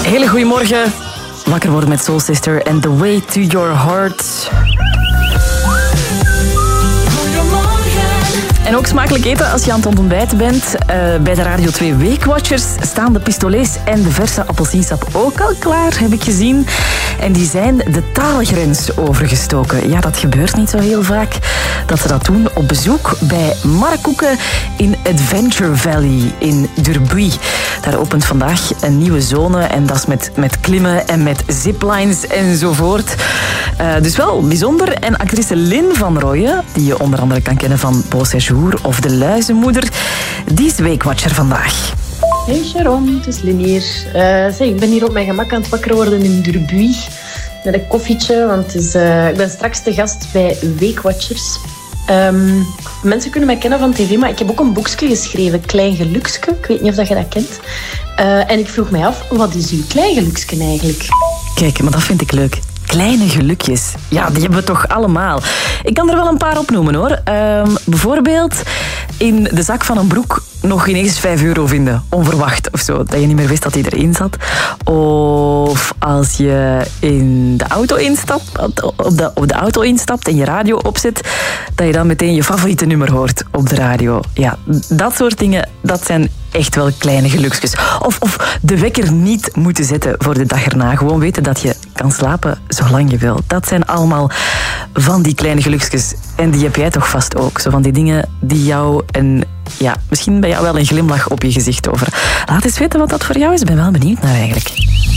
Hele goeiemorgen. Wakker worden met Soul Sister en The Way to Your Heart. En ook smakelijk eten als je aan het ontbijten bent. Bij de Radio 2 Weekwatchers staan de pistolets en de verse appelsiensap ook al klaar, heb ik gezien. En die zijn de taalgrens overgestoken. Ja, dat gebeurt niet zo heel vaak dat ze dat doen. Op bezoek bij Mark Koeken in Adventure Valley in Durbuy. Daar opent vandaag een nieuwe zone en dat is met klimmen en met ziplines enzovoort. Dus wel bijzonder. En actrice Lynn van Rooyen, die je onder andere kan kennen van Beau Séjour of De Luizenmoeder, die is Weekwatcher vandaag. Hey Sharon, het is Lynn hier. Ik ben hier op mijn gemak aan het wakker worden in Durbuy. Met een koffietje, want ik ben straks te gast bij Weekwatchers. Mensen kunnen mij kennen van tv, maar ik heb ook een boekje geschreven, Klein Gelukske. Ik weet niet of je dat kent. En ik vroeg mij af, wat is uw klein gelukske eigenlijk? Kijk, maar dat vind ik leuk. Kleine gelukjes. Ja, die hebben we toch allemaal. Ik kan er wel een paar opnoemen, hoor. Bijvoorbeeld in de zak van een broek nog ineens €5 vinden. Onverwacht of zo. Dat je niet meer wist dat die erin zat. Of als je in de auto instapt, op de auto instapt en je radio opzet, dat je dan meteen je favoriete nummer hoort op de radio. Ja, dat soort dingen, dat zijn echt wel kleine geluksjes. Of de wekker niet moeten zetten voor de dag erna. Gewoon weten dat je kan slapen zolang je wil. Dat zijn allemaal van die kleine geluksjes. En die heb jij toch vast ook. Zo van die dingen die jou misschien bij jou wel een glimlach op je gezicht over. Laat eens weten wat dat voor jou is. Ik ben wel benieuwd naar eigenlijk.